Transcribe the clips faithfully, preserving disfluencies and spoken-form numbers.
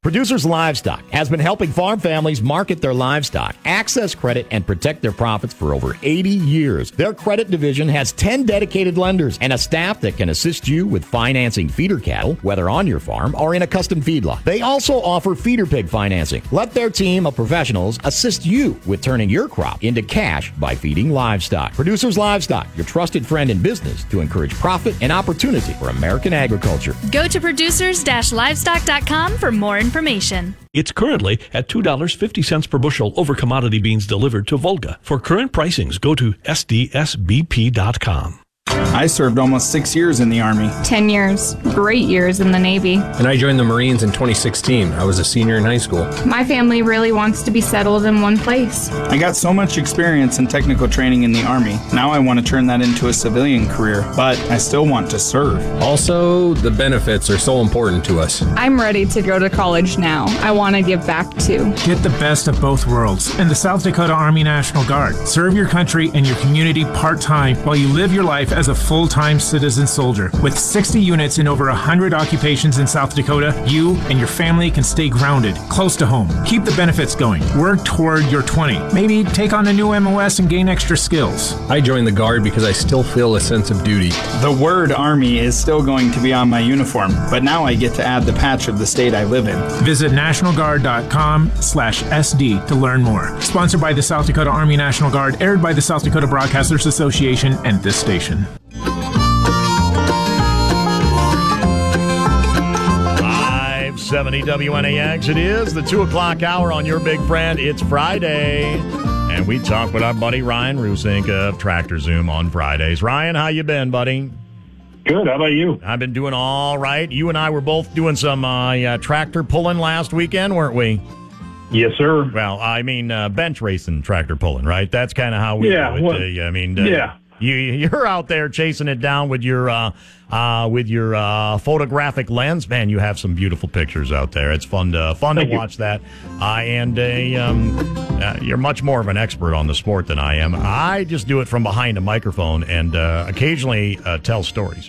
Producers Livestock has been helping farm families market their livestock, access credit, and protect their profits for over eighty years. Their credit division has ten dedicated lenders and a staff that can assist you with financing feeder cattle, whether on your farm or in a custom feedlot. They also offer feeder pig financing. Let their team of professionals assist you with turning your crop into cash by feeding livestock. Producers Livestock, your trusted friend in business to encourage profit and opportunity for American agriculture. Go to producers livestock dot com for more information. Information. It's currently at two dollars and fifty cents per bushel over commodity beans delivered to Volga. For current pricings, go to S D S B P dot com. I served almost six years in the Army. Ten years. Great years in the Navy. And I joined the Marines in twenty sixteen. I was a senior in high school. My family really wants to be settled in one place. I got so much experience in technical training in the Army. Now I want to turn that into a civilian career, but I still want to serve. Also, the benefits are so important to us. I'm ready to go to college now. I want to give back too. Get the best of both worlds in the South Dakota Army National Guard. Serve your country and your community part-time while you live your life as a full-time citizen soldier. With sixty units in over one hundred occupations in South Dakota, you and your family can stay grounded, close to home. Keep the benefits going. Work toward your twenty. Maybe take on a new M O S and gain extra skills. I joined the Guard because I still feel a sense of duty. The word Army is still going to be on my uniform, but now I get to add the patch of the state I live in. Visit national guard dot com slash S D to learn more. Sponsored by the South Dakota Army National Guard, aired by the South Dakota Broadcasters Association and this station. seventy W N A X. It is the two o'clock hour on your big friend. It's Friday, and we talk with our buddy Ryan Rusink of Tractor Zoom on Fridays. Ryan, how you been, buddy? Good. How about you? I've been doing all right. You and I were both doing some uh, uh, tractor pulling last weekend, weren't we? Yes, sir. Well, I mean, uh, bench racing, tractor pulling, right? That's kind of how we yeah, do it. Well, uh, I mean, uh, yeah. You, you're out there chasing it down with your uh, uh, with your uh, photographic lens. Man, you have some beautiful pictures out there. It's fun to fun Thank to you. watch that. Uh, and a, um, uh, you're much more of an expert on the sport than I am. I just do it from behind a microphone and uh, occasionally uh, tell stories.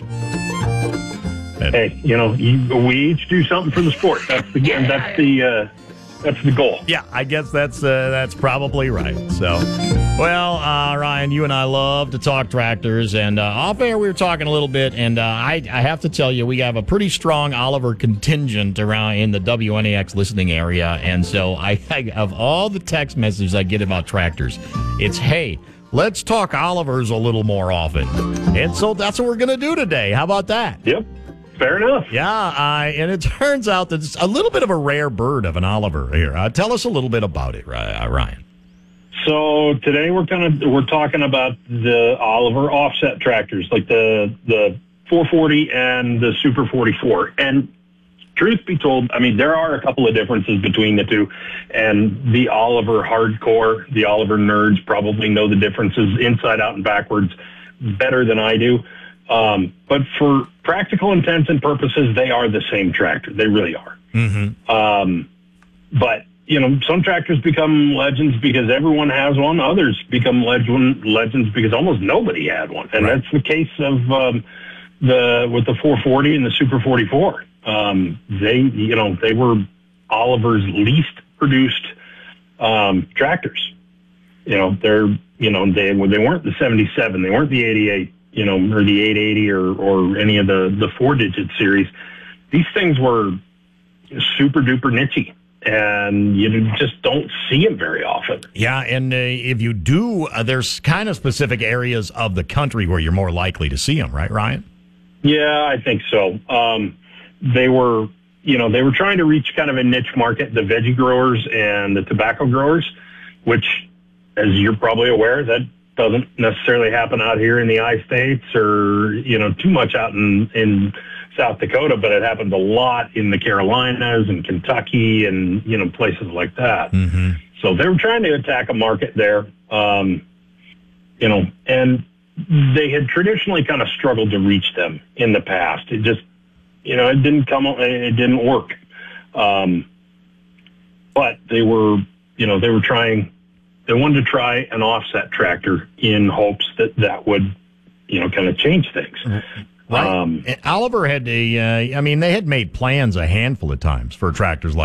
And, hey, you know, you, we each do something for the sport. That's the Yeah. that's the uh, that's the goal. Yeah, I guess that's uh, that's probably right. So, well, uh, Ryan, you and I love to talk tractors, and uh, off air we were talking a little bit, and uh, I, I have to tell you, we have a pretty strong Oliver contingent around in the W N A X listening area, and so I, I of all the text messages I get about tractors, it's hey, let's talk Olivers a little more often, and so that's what we're going to do today. How about that? Yep. Fair enough. Yeah, uh, and it turns out that it's a little bit of a rare bird of an Oliver here. Uh, tell us a little bit about it, uh, Ryan. So today we're kind of we're talking about the Oliver offset tractors, like the the four forty and the Super forty-four. And truth be told, I mean, there are a couple of differences between the two. And the Oliver hardcore, the Oliver nerds probably know the differences inside out and backwards better than I do. Um, but for practical intents and purposes, they are the same tractor. They really are. Mm-hmm. Um, but, you know, some tractors become legends because everyone has one. Others become legend, legends because almost nobody had one. And Right. that's the case of um, the with the four forty and the Super forty-four. Um, they, you know, they were Oliver's least produced um, tractors. You know, they're, you know, they they weren't the seventy-seven. They weren't the eighty-eight. You know, or the eight eighty or, or any of the, the four-digit series. These things were super duper nichey, and you just don't see them very often. Yeah, and uh, if you do, uh, there's kind of specific areas of the country where you're more likely to see them, right, Ryan? Yeah, I think so. Um, they were, you know, they were trying to reach kind of a niche market, the veggie growers and the tobacco growers, which, as you're probably aware, that doesn't necessarily happen out here in the I-States or, you know, too much out in, in South Dakota, but it happens a lot in the Carolinas and Kentucky and, you know, places like that. Mm-hmm. So they were trying to attack a market there, um, you know, and they had traditionally kind of struggled to reach them in the past. It just, you know, it didn't come, it didn't work. Um, but they were, you know, they were trying, they wanted to try an offset tractor in hopes that that would, you know, kind of change things. Right. Um, And Oliver had a, uh, I mean, they had made plans a handful of times for tractors like